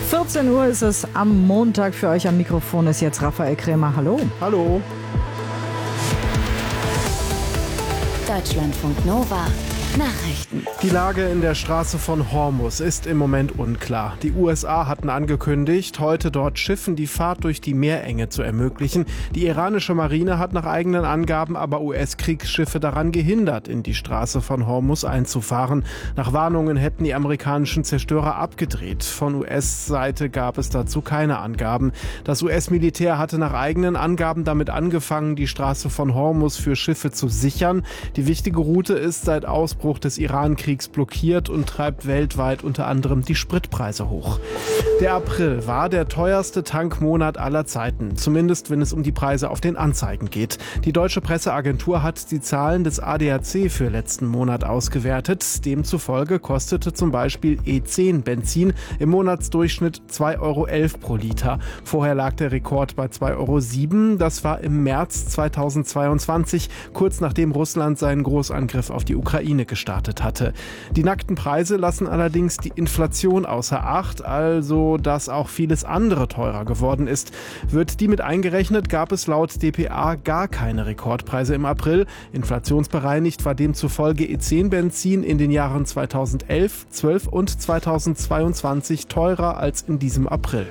14 Uhr ist es am Montag. Für euch am Mikrofon ist jetzt Raphael Krämer. Hallo. Hallo. Deutschlandfunk Nova. Nachrichten. Die Lage in der Straße von Hormuz ist im Moment unklar. Die USA hatten angekündigt, heute dort Schiffen die Fahrt durch die Meerenge zu ermöglichen. Die iranische Marine hat nach eigenen Angaben aber US-Kriegsschiffe daran gehindert, in die Straße von Hormuz einzufahren. Nach Warnungen hätten die amerikanischen Zerstörer abgedreht. Von US-Seite gab es dazu keine Angaben. Das US-Militär hatte nach eigenen Angaben damit angefangen, die Straße von Hormuz für Schiffe zu sichern. Die wichtige Route ist seit Ausbruch des Iran-Kriegs blockiert und treibt weltweit unter anderem die Spritpreise hoch. Der April war der teuerste Tankmonat aller Zeiten, zumindest wenn es um die Preise auf den Anzeigen geht. Die Deutsche Presseagentur hat die Zahlen des ADAC für letzten Monat ausgewertet. Demzufolge kostete zum Beispiel E10 Benzin im Monatsdurchschnitt 2,11 € pro Liter. Vorher lag der Rekord bei 2,07 €. Das war im März 2022, kurz nachdem Russland seinen Großangriff auf die Ukraine gestartet hatte. Die nackten Preise lassen allerdings die Inflation außer Acht, also dass auch vieles andere teurer geworden ist. Wird die mit eingerechnet, gab es laut dpa gar keine Rekordpreise im April. Inflationsbereinigt war demzufolge E10 Benzin in den Jahren 2011, 12 und 2022 teurer als in diesem April.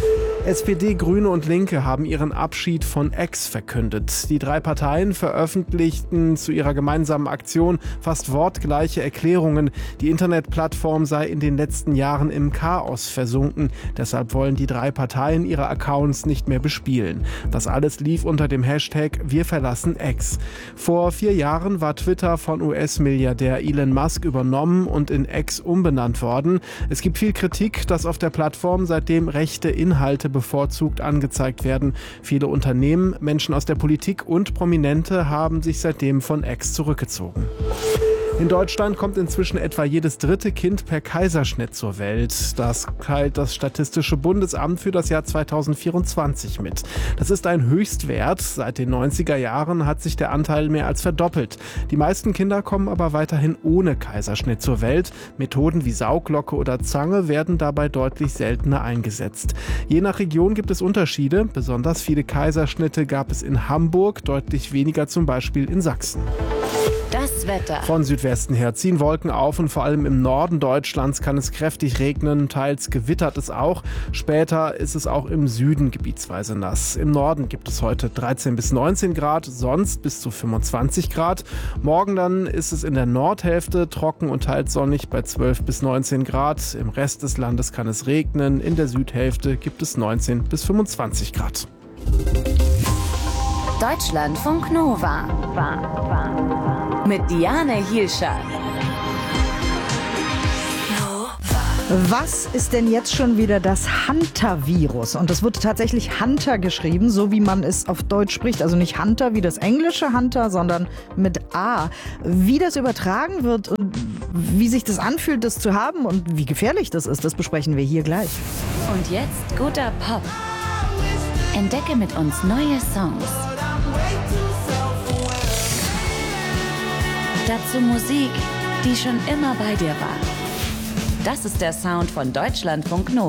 SPD, Grüne und Linke haben ihren Abschied von X verkündet. Die drei Parteien veröffentlichten zu ihrer gemeinsamen Aktion fast wortgleiche Erklärungen. Die Internetplattform sei in den letzten Jahren im Chaos versunken. Deshalb wollen die drei Parteien ihre Accounts nicht mehr bespielen. Das alles lief unter dem Hashtag Wir verlassen X. Vor 4 Jahren war Twitter von US-Milliardär Elon Musk übernommen und in X umbenannt worden. Es gibt viel Kritik, dass auf der Plattform seitdem rechte Inhalte bevorzugt angezeigt werden. Viele Unternehmen, Menschen aus der Politik und Prominente haben sich seitdem von X zurückgezogen. In Deutschland kommt inzwischen etwa jedes dritte Kind per Kaiserschnitt zur Welt. Das teilt das Statistische Bundesamt für das Jahr 2024 mit. Das ist ein Höchstwert. Seit den 90er Jahren hat sich der Anteil mehr als verdoppelt. Die meisten Kinder kommen aber weiterhin ohne Kaiserschnitt zur Welt. Methoden wie Sauglocke oder Zange werden dabei deutlich seltener eingesetzt. Je nach Region gibt es Unterschiede. Besonders viele Kaiserschnitte gab es in Hamburg, deutlich weniger zum Beispiel in Sachsen. Das Wetter. Von Südwesten her ziehen Wolken auf und vor allem im Norden Deutschlands kann es kräftig regnen, teils gewittert es auch. Später ist es auch im Süden gebietsweise nass. Im Norden gibt es heute 13 bis 19 Grad, sonst bis zu 25 Grad. Morgen dann ist es in der Nordhälfte trocken und teils sonnig bei 12 bis 19 Grad. Im Rest des Landes kann es regnen, in der Südhälfte gibt es 19 bis 25 Grad. Deutschlandfunk Nova. Mit Diane Hielscher. Was ist denn jetzt schon wieder das Hunter-Virus? Und das wird tatsächlich Hunter geschrieben, so wie man es auf Deutsch spricht. Also nicht Hunter wie das englische Hunter, sondern mit A. Wie das übertragen wird und wie sich das anfühlt, das zu haben und wie gefährlich das ist, das besprechen wir hier gleich. Und jetzt guter Pop. Entdecke mit uns neue Songs. Dazu Musik, die schon immer bei dir war. Das ist der Sound von Deutschlandfunk Nova.